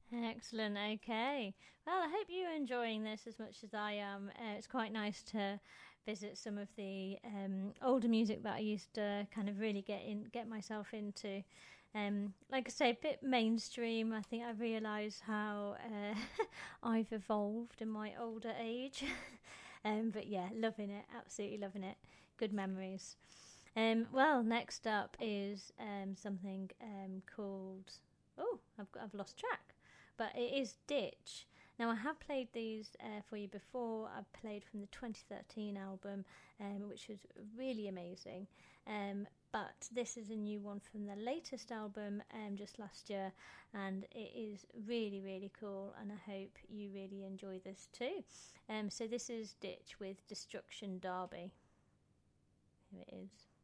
Excellent. Okay. Well, I hope you're enjoying this as much as I am. It's quite nice to visit some of the older music that I used to kind of really get myself into. Like I say, a bit mainstream. I think I realise how I've evolved in my older age. But yeah, loving it. Absolutely loving it. Good memories. Well, next up is something called. Oh, I've lost track, but it is Ditch. Now I have played these for you before. I've played from the 2013 album, which was really amazing. But this is a new one from the latest album, just last year, and it is really, really cool. And I hope you really enjoy this too. So this is Ditch with Destruction Derby. Here it is.